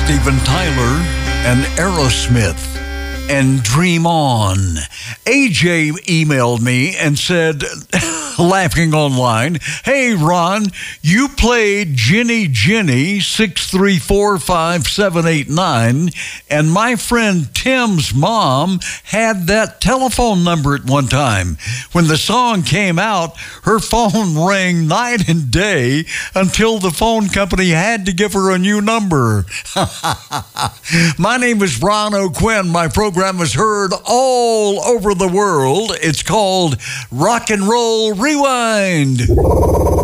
Steven Tyler and Aerosmith and Dream On. AJ emailed me and said, laughing online, "Hey, Ron, you played Ginny Ginny 6345789, and my friend Tim's mom had that telephone number at one time. When the song came out, her phone rang night and day until the phone company had to give her a new number." My name is Ron O'Quinn. My program is heard all over the world. It's called Rock and Roll Rewind.